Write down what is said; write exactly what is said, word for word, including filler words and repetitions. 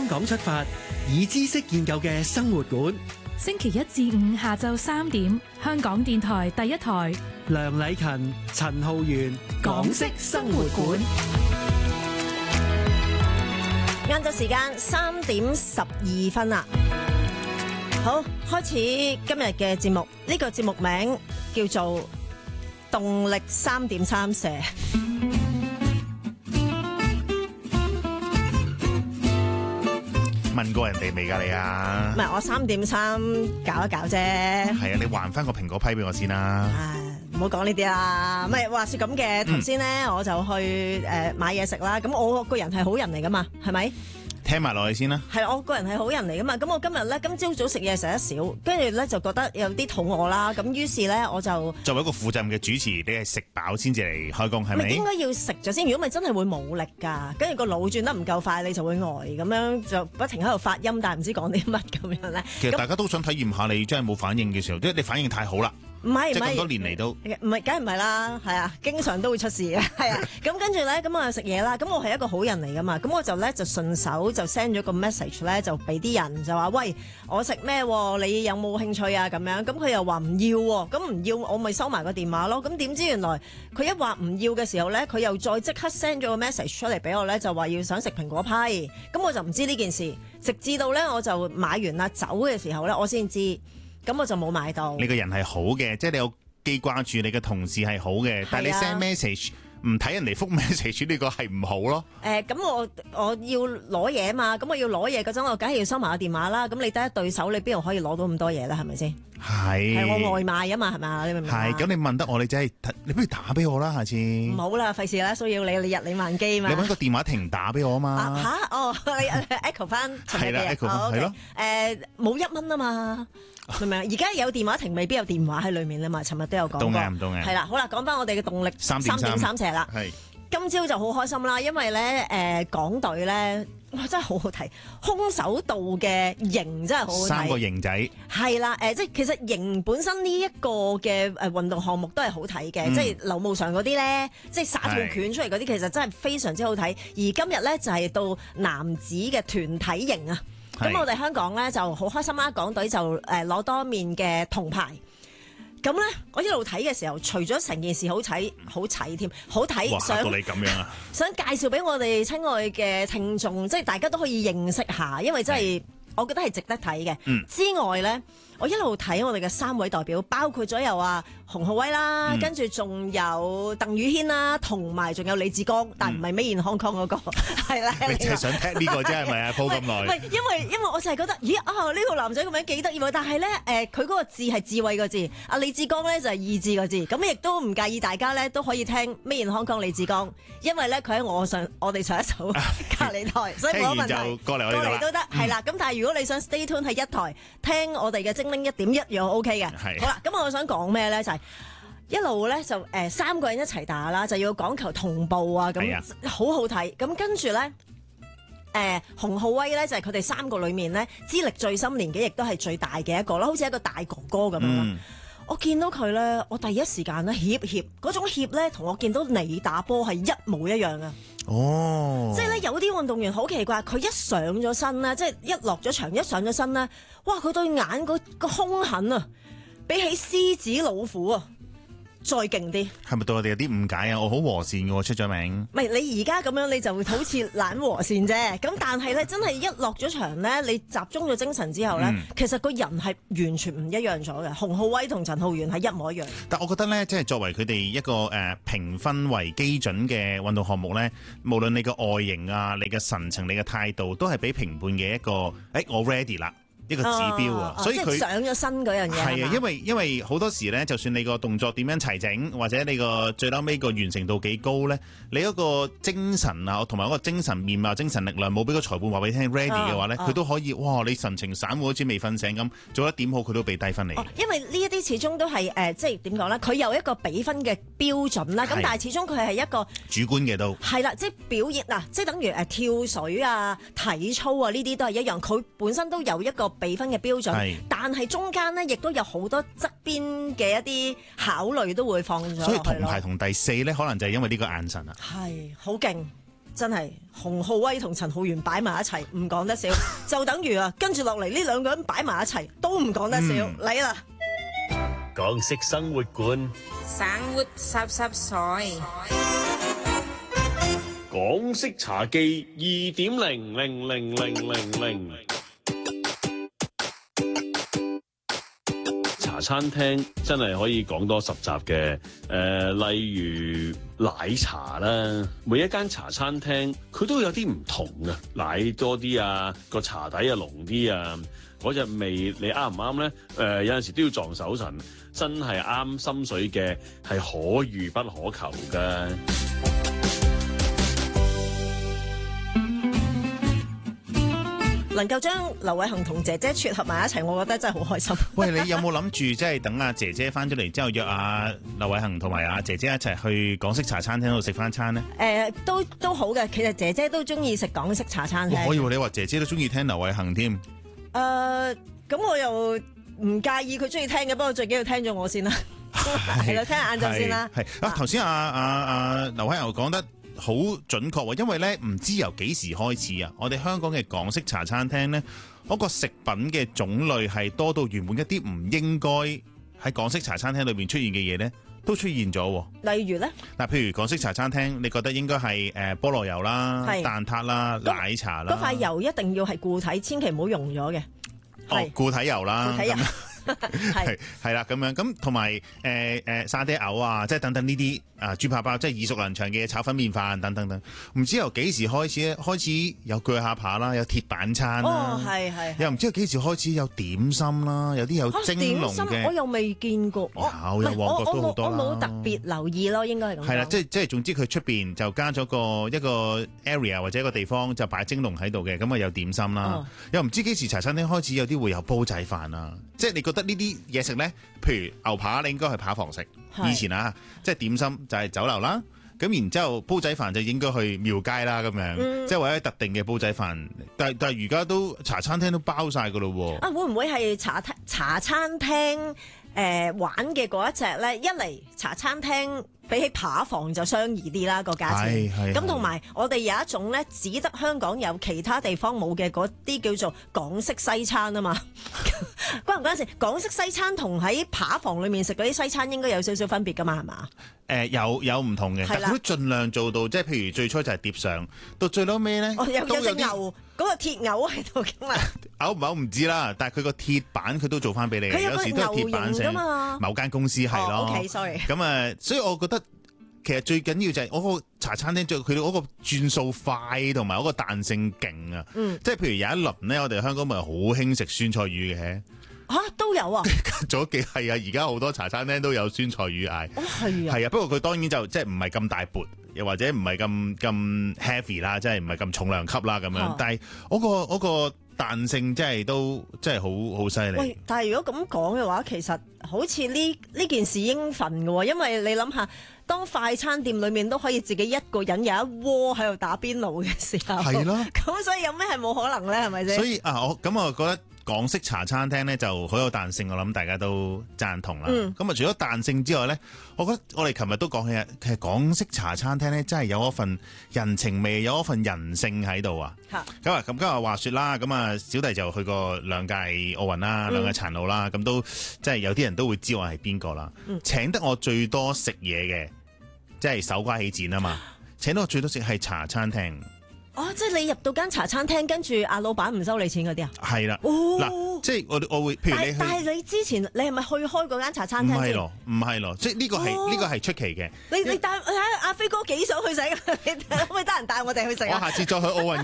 港出發，以知識建構嘅生活館。 星期一至五下晝三點，香港電台第一台。 梁禮勤、陳浩源，港式生活館。 晏晝時間三點十二分啦。好，開始今日嘅節目。呢個節目名叫做動力三點三射。 問過人哋未㗎你啊？ 唔係，我三點三搞一搞啫。 係啊，你還翻個蘋果批俾我先啦。 唉，唔好講呢啲啦。唔係話說咁嘅，頭先咧我就去誒買嘢食啦。咁我個人係好人嚟噶嘛，係咪？ 聽埋落去先啦。 係，我個人係好人嚟噶嘛。咁我今日咧今朝早食嘢食得少，跟住咧就覺得有啲肚餓啦。咁於是咧我就作為一個負責任嘅主持，你係食飽先至嚟開工係咪？ 應該要食咗先，如果咪真係會冇力㗎。跟住個腦轉得唔夠快，你就會呆咁樣，就不停喺度發音，但係唔知講啲乜咁樣咧。 其實大家都想體驗下你真係冇反應嘅時候，即係你反應太好啦。 唔係唔係， 即係咁多年嚟都唔係，梗係唔係啦，係啊，經常都會出事嘅，係啊。咁跟住咧，咁我食嘢啦，咁我係一個好人嚟噶嘛，咁我就咧就順手就 send 咗個 message 咧，就俾啲人就話喂，我食咩？你有冇興趣啊？咁樣，咁佢又話唔要喎，咁唔要我咪收埋個電話咯。咁點知原來佢一話唔要嘅時候咧，佢又再即刻 send 咗個 message 出嚟俾我咧，就話要想食蘋果批。咁我就唔知呢件事，直至到咧我就買完啦走嘅時候咧，我先知。咁我就冇買到。你個人係好嘅，即係你有記掛住你嘅同事係好嘅，但係你 send message 唔睇人哋覆 message 呢個係唔好咯。 誒、呃，咁我我要攞嘢嘛，咁我要攞嘢嗰陣，我梗係要收埋個電話啦。咁你得一對手，你邊度可以攞到咁多嘢咧？係咪先？ 係。係我外賣啊嘛，係咪？你明唔明？ 係。咁你問得我，你真係，你不如打俾我啦，下次。 唔好啦，費事啦，騷擾你，你日理萬機嘛。 你揾個電話亭打俾我啊嘛。 吓、啊、哦，你 echo 翻尋日嘅。係啦 ，echo 翻係咯。 誒，冇一蚊啊嘛。明唔明？而家有電話亭，未必有電話喺裏面啦嘛。尋日都有講過。 都啱，都啱。係啦，好啦，講翻我哋嘅動力三點三射啦。係。今朝就好開心啦，因為咧，誒、呃，港隊咧，哇，真係好好睇，空手道嘅型真係好好睇。 三個型仔。係啦，誒、呃，即係其實型本身呢一個嘅誒運動項目都係好睇嘅、嗯，即係劉慕裳嗰啲咧，即係耍套拳出嚟嗰啲，其實真係非常之好睇。而今日咧就係、是、到男子嘅團體型啊。咁我哋香港咧就好開心啦，港隊就誒攞、呃、多面嘅銅牌。咁咧，我一路睇嘅時候，除咗成件事好睇，好睇添，好睇，想嚇到你咁樣啊！ 想介紹俾我哋親愛嘅聽眾，即係大家都可以認識下，因為真係我覺得係值得睇嘅、嗯。之外咧，我一路睇我哋嘅三位代表，包括咗有啊洪浩威啦，跟住仲有鄧宇軒啦，同埋仲有李志剛，但唔係咩健康康嗰個，係啦。 你淨係想踢呢個啫，係咪啊？鋪咁耐。 喂，因為因為我就係覺得，咦啊呢、呢個男仔個名幾得意喎，但係咧誒佢嗰個字係智慧個字，阿李志剛咧就係、是、意志個字，咁亦都唔介意大家咧都可以聽咩健康康李志剛，因為咧佢喺我上我哋上一首隔離台，所以冇問題。就過嚟過嚟都得，係、嗯、啦。咁但係如果你想 stay tune 喺一台聽我哋嘅精靈一點一樣 OK 嘅。好啦，咁我想講咩咧就係、是。一路咧就誒、呃、三個人一齊打啦，就要講求同步啊，咁好好睇。咁跟住咧誒洪浩威咧就係佢哋三個裏面咧資歷最深、年紀亦都係最大嘅一個啦，好似一個大哥哥咁樣、嗯。我見到佢咧，我第一時間咧怯怯嗰種怯咧，同我見到你打波係一模一樣啊！哦，即係咧有啲運動員好奇怪，佢一上咗身咧，即係一落咗場一上咗身咧，哇！佢對眼個個兇狠啊，比起獅子老虎啊！再勁啲，係咪對我哋有啲誤解啊？我好和善嘅，出咗名。唔係你而家咁樣，你就會好似懶和善啫。咁但係咧，真係一落咗場咧，你集中咗精神之後咧、嗯，其實個人係完全唔一樣咗嘅。洪浩威同陳浩源係一模一樣。但我覺得咧，即係作為佢哋一個誒、呃、評分為基準嘅運動項目咧，無論你個外形啊、你嘅神情、你嘅態度，都係俾評判嘅一個誒、欸，我 ready 啦。一個指標啊、哦，所以佢、哦、上咗身嗰樣嘢係啊，因為因為好多時咧，就算你個動作點樣齊整，或者你個最嬲尾個完成度幾高咧，你嗰個精神啊，同埋嗰個精神面貌、精神力量冇俾個裁判話俾你聽 ready 嘅話咧，佢、哦、都可以哇！你神情散，好似未瞓醒咁，做得點好，佢都俾低分你、哦。因為呢一啲始終都係誒、呃，即係點講咧？佢有一個比分嘅標準啦，咁但係始終佢係一個主觀嘅都係啦，即係表現嗱，即係等於誒跳水啊、體操啊呢啲都係一樣，佢本身都有一個比分嘅標準，但係中間咧亦都有好多側邊嘅一啲考慮都會放咗落去咯。所以銅牌同第四咧，可能就係因為呢個眼神啊，係好勁。 真係洪浩威同陳浩源擺埋一齊，唔講得少，就等於啊，跟住落嚟呢兩個人擺埋一齊，都唔講得少。嚟啦、 嗯，港式生活館， 生活濕濕碎， 港式茶記二點零零零零零零。茶餐廳真係可以講多十集嘅，誒、呃，例如奶茶啦，每一間茶餐廳佢都有啲唔同嘅，奶多啲啊，個茶底啊濃啲啊，嗰隻味你啱唔啱咧？誒、呃，有陣時都要撞手神，真係啱心水嘅係可遇不可求嘅。 能夠將劉偉恒同姐姐撮合埋一齊，我覺得真係好開心。 喂，你有冇諗住即係等阿姐姐翻咗嚟之後約阿劉偉恒同埋阿姐姐一齊去港式茶餐廳度食翻餐呢？ 誒、呃，都都好嘅。其實姐姐都中意食港式茶餐廳。 我以為你話姐姐都中意聽劉偉恒添。誒、 呃，咁我又唔介意佢中意聽嘅，不過最緊要聽咗我先啦。係啦，聽下晏晝先啦。 係啊，頭先阿阿阿劉偉恒講得好準確喎，因為咧唔知由幾時開始啊，我哋香港嘅港式茶餐廳咧，嗰個食品嘅種類係多到原本一啲唔應該喺港式茶餐廳裏邊出現嘅嘢咧，都出現咗。例如咧， 嗱，譬如港式茶餐廳，你覺得應該係誒菠蘿油啦、蛋撻啦、奶茶啦， 嗰塊油一定要係固體，千祈唔好溶咗嘅。 哦，固體油啦。 固體油。 係係啦，咁樣咁同埋誒誒沙爹牛啊，即係等等呢啲啊豬扒包，即係耳熟能詳嘅炒粉麵飯等等等。唔知由幾時開始咧，開始有鋸下扒啦，有鐵板餐啦， 哦係係， 又唔知由幾時開始有點心啦，有啲有蒸籠嘅， 我又未見過。 有有旺角都好多啦。 我冇特別留意咯，應該係咁。 係啦，即係即係總之佢出邊就加咗個一個 area 或者一個地方就擺蒸籠喺度嘅，咁啊有點心啦。哦、又唔知幾時茶餐廳開始有啲會有煲仔飯啊，即係你覺得呢啲嘢食咧，譬如牛扒，你應該去扒房食。以前啊，即係點心就係酒樓啦，咁然之後煲仔飯就應該去廟街啦，咁樣，嗯、即係或者特定嘅煲仔飯。但係但係而家都茶餐廳都包晒噶咯喎。啊， 會唔會係茶茶餐廳誒、呃、玩嘅嗰一隻咧？一嚟茶餐廳比起扒房就相宜啲啦，個價錢。咁同埋我哋有一種咧，只得香港有，其他地方冇嘅嗰啲叫做港式西餐啊嘛。關唔關事？港式西餐同喺扒房裏面食嗰啲西餐應該有少少分別噶嘛，係嘛？ 誒、呃、有有唔同嘅，但係佢都盡量做到，即係譬如最初就係碟上，到最撈尾咧， 哦、有有隻牛嗰、嗰個鐵牛喺度㗎嘛？ 牛唔牛唔知啦，但係佢個鐵板佢都做翻俾你，有時都係鐵板成某間公司係咯。 哦、OK，sorry。 咁啊，所以我覺得其實最緊要就係嗰個茶餐廳，佢嗰個轉數快同埋嗰個彈性勁啊。嗯、即係譬如有一輪咧，我哋香港咪好興食酸菜魚嘅。 嚇、啊、都有啊！ 做咗幾係啊！而家好多茶餐廳都有酸菜魚嗌。 哦，係啊。 係啊，不過佢當然就即係唔係咁大缽，又或者唔係咁咁 heavy 啦，即係唔係咁重量級啦咁樣。啊、但係嗰、嗰個嗰、嗰個彈性真係都真係好好犀利。喂， 但係如果咁講嘅話，其實好似呢呢件事應份嘅喎，因為你諗下，當快餐店裏面都可以自己一個人有一鍋喺度打邊爐嘅時候，係咯。咁所以有咩係冇可能咧？係咪先？ 所以啊，我咁我覺得。港式茶餐廳咧就好有彈性，我諗大家都贊同啦。咁啊、嗯，除咗彈性之外咧，我覺得我哋琴日都講起啊，其實港式茶餐廳咧真係有一份人情味，有一份人性喺度啊。咁啊，咁今日話說啦，咁啊，小弟就去過兩屆奧運啦，嗯、兩屆殘奧啦，咁都即係有啲人都會知我係邊個啦。嗯、請得我最多食嘢嘅，即係手瓜起剪啊嘛，請得我最多食係茶餐廳。 哦，即係你入到間茶餐廳，跟住阿老闆唔收你錢嗰啲啊？ 係啦，嗱，即係我我會，譬如你去， 但係你之前你係咪去開嗰間茶餐廳？ 唔係咯，唔係咯，即係呢個係呢個係出奇嘅。 你你帶睇下阿飛哥幾想去食，你可唔可以得閒帶我哋去食啊？ 我下次再去奧運。